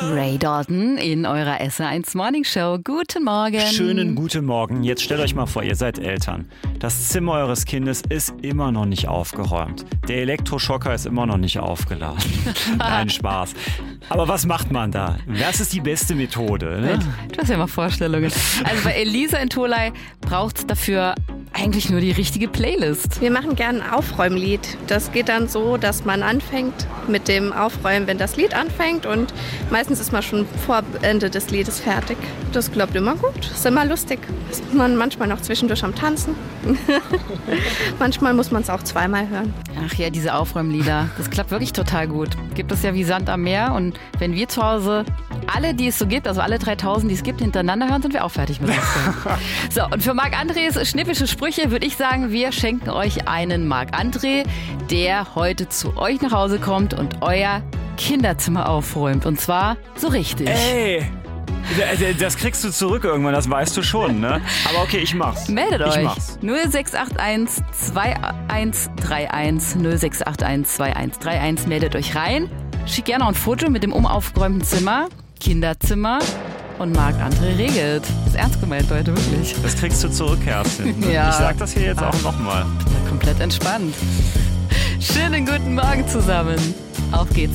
Ray Dalton in eurer SR1 Morning Show. Guten Morgen. Schönen guten Morgen. Jetzt stellt euch mal vor, ihr seid Eltern. Das Zimmer eures Kindes ist immer noch nicht aufgeräumt. Der Elektroschocker ist immer noch nicht aufgeladen. Nein, Spaß. Aber was macht man da? Was ist die beste Methode? Ne? Du hast ja mal Vorstellungen. Also bei Elisa in Tholey braucht es dafür eigentlich nur die richtige Playlist. Wir machen gerne ein Aufräumlied. Das geht dann so, dass man anfängt mit dem Aufräumen, wenn das Lied anfängt, und meistens ist man schon vor Ende des Liedes fertig. Das klappt immer gut, ist immer lustig. Ist man manchmal noch zwischendurch am Tanzen. Manchmal muss man es auch zweimal hören. Ach ja, diese Aufräumlieder, das klappt wirklich total gut. Gibt es ja wie Sand am Meer, und wenn wir zu Hause alle, die es so gibt, also alle 3000, die es gibt, hintereinander hören, sind wir auch fertig mit Aufräumen. So, und für Marc-Andres schnippische Sprüche würde ich sagen, wir schenken euch einen Marc-André, der heute zu euch nach Hause kommt und euer Kinderzimmer aufräumt. Und zwar so richtig. Ey! Das kriegst du zurück irgendwann, das weißt du schon, ne? Aber okay, ich mach's. Meldet euch. Ich mach's. 0681 2131 0681 2131. Meldet euch rein. Schickt gerne auch ein Foto mit dem umaufgeräumten Zimmer, Kinderzimmer, und Marc-André regelt. Das ist ernst gemeint, Leute, wirklich. Das kriegst du zurück, Kerstin. Ja. Ich sag das hier jetzt auch nochmal. Komplett entspannt. Schönen guten Morgen zusammen. Auf geht's.